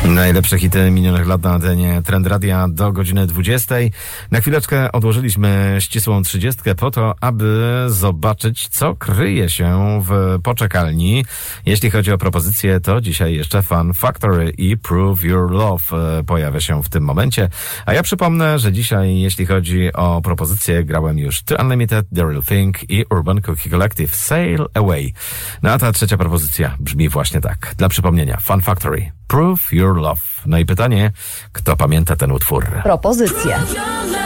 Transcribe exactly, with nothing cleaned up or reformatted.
Najlepsze hity minionych lat na antenie Trend Radia do godziny dwudziestej. Na chwileczkę odłożyliśmy ścisłą trzydziestkę po to, aby zobaczyć, co kryje się w poczekalni. Jeśli chodzi o propozycje, to dzisiaj jeszcze Fun Factory i Prove Your Love pojawia się w tym momencie. A ja przypomnę, że dzisiaj, jeśli chodzi o propozycje, grałem już The Unlimited, The Real Thing i Urban Cookie Collective Sail Away. No a ta trzecia propozycja brzmi właśnie tak. Dla przypomnienia, Fun Factory, Prove Your Love. No i pytanie, kto pamięta ten utwór? Propozycje.